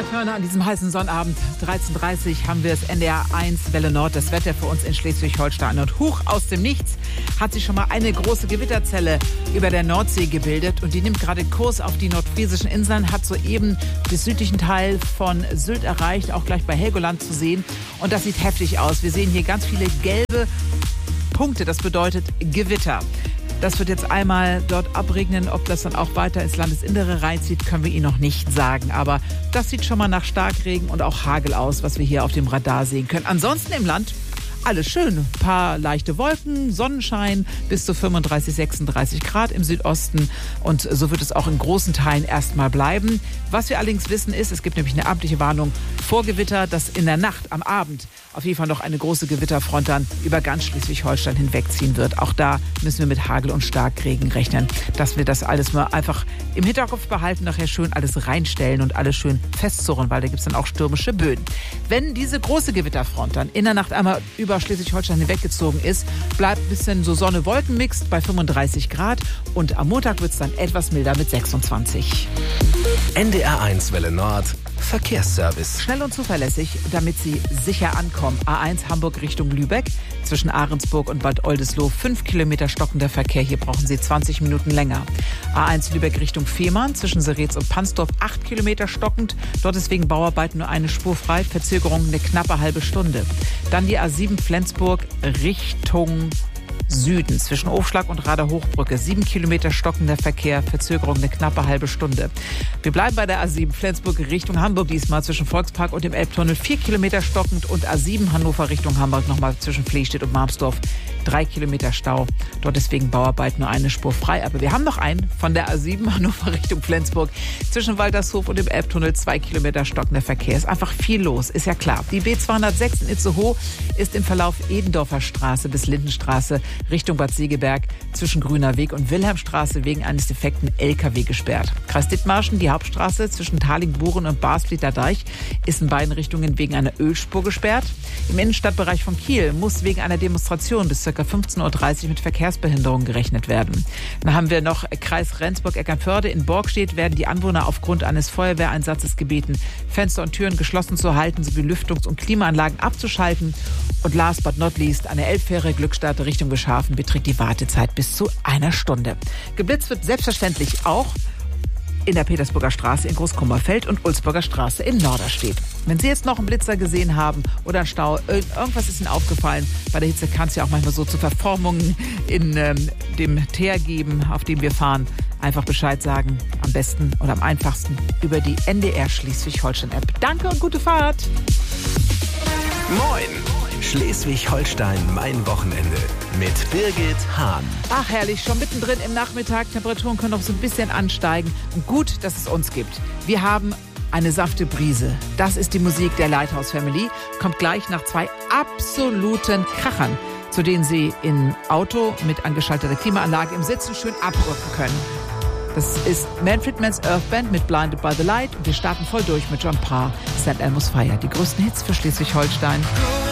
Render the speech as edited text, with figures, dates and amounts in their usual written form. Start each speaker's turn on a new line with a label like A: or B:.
A: Tina Turner an diesem heißen Sonnabend. 13:30 Uhr haben wir es NDR 1 Welle Nord, das Wetter für uns in Schleswig-Holstein. Und hoch aus dem Nichts hat sich schon mal eine große Gewitterzelle über der Nordsee gebildet. Und die nimmt gerade Kurs auf die nordfriesischen Inseln, hat soeben den südlichen Teil von Sylt erreicht, auch gleich bei Helgoland zu sehen. Und das sieht heftig aus. Wir sehen hier ganz viele gelbe Punkte, das bedeutet Gewitter. Das wird jetzt einmal dort abregnen. Ob das dann auch weiter ins Landesinnere reinzieht, können wir Ihnen noch nicht sagen. Aber das sieht schon mal nach Starkregen und auch Hagel aus, was wir hier auf dem Radar sehen können. Ansonsten im Land alles schön. Ein paar leichte Wolken, Sonnenschein bis zu 35, 36 Grad im Südosten. Und so wird es auch in großen Teilen erstmal bleiben. Was wir allerdings wissen ist, es gibt nämlich eine amtliche Warnung vor Gewitter, dass in der Nacht, am Abend, auf jeden Fall noch eine große Gewitterfront dann über ganz Schleswig-Holstein hinwegziehen wird. Auch da müssen wir mit Hagel und Starkregen rechnen, dass wir das alles mal einfach im Hinterkopf behalten, nachher schön alles reinstellen und alles schön festzurren, weil da gibt es dann auch stürmische Böen. Wenn diese große Gewitterfront dann in der Nacht einmal über Schleswig-Holstein hinweggezogen ist, bleibt ein bisschen so Sonne-Wolken-Mix bei 35 Grad und am Montag wird es dann etwas milder mit 26.
B: NDR 1 Welle Nord Verkehrsservice.
A: Schnell und zuverlässig, damit Sie sicher ankommen. A1 Hamburg Richtung Lübeck. Zwischen Ahrensburg und Bad Oldesloe 5 Kilometer stockender Verkehr. Hier brauchen Sie 20 Minuten länger. A1 Lübeck Richtung Fehmarn. Zwischen Seretz und Pansdorf 8 Kilometer stockend. Dort ist wegen Bauarbeiten nur eine Spur frei. Verzögerung eine knappe halbe Stunde. Dann die A7 Flensburg Richtung Süden, zwischen Ofschlag und Rader-Hochbrücke. 7 Kilometer stockender Verkehr, Verzögerung eine knappe halbe Stunde. Wir bleiben bei der A7 Flensburg Richtung Hamburg, diesmal zwischen Volkspark und dem Elbtunnel 4 Kilometer stockend und A7 Hannover Richtung Hamburg nochmal zwischen Flehstedt und Marmsdorf 3 Kilometer Stau. Dort ist wegen Bauarbeit nur eine Spur frei. Aber wir haben noch einen von der A7 Hannover Richtung Flensburg zwischen Waltershof und dem Elbtunnel 2 Kilometer stockender Verkehr. Ist einfach viel los, ist ja klar. Die B206 in Itzehoe ist im Verlauf Edendorfer Straße bis Lindenstraße Richtung Bad Segeberg zwischen Grüner Weg und Wilhelmstraße wegen eines defekten LKW gesperrt. Kreis Dithmarschen, die Hauptstraße zwischen Taling-Buren und Basflieter Deich ist in beiden Richtungen wegen einer Ölspur gesperrt. Im Innenstadtbereich von Kiel muss wegen einer Demonstration bis ca. 15:30 Uhr mit Verkehrsbehinderungen gerechnet werden. Dann haben wir noch Kreis Rendsburg-Eckernförde. In Borgstedt werden die Anwohner aufgrund eines Feuerwehreinsatzes gebeten, Fenster und Türen geschlossen zu halten sowie Lüftungs- und Klimaanlagen abzuschalten. Und last but not least, eine Elbfähre Glückstadt Richtung Beschafen beträgt die Wartezeit bis zu einer Stunde. Geblitzt wird selbstverständlich auch in der Petersburger Straße in Großkummerfeld und Ulzburger Straße in Norderstedt. Wenn Sie jetzt noch einen Blitzer gesehen haben oder einen Stau, irgendwas ist Ihnen aufgefallen, bei der Hitze kann es ja auch manchmal so zu Verformungen in dem Teer geben, auf dem wir fahren. Einfach Bescheid sagen, am besten oder am einfachsten über die NDR Schleswig-Holstein-App. Danke und gute Fahrt!
B: Moin! Schleswig-Holstein, mein Wochenende mit Birgit Hahn.
A: Ach herrlich, schon mittendrin im Nachmittag. Temperaturen können noch so ein bisschen ansteigen. Und gut, dass es uns gibt. Wir haben eine sanfte Brise. Das ist die Musik der Lighthouse Family. Kommt gleich nach 2 absoluten Krachern, zu denen Sie im Auto mit angeschalteter Klimaanlage im Sitzen schön abrücken können. Das ist Manfred Mann's Earth Band mit Blinded by the Light. Und wir starten voll durch mit John Parr, St. Elmo's Fire. Die größten Hits für Schleswig-Holstein.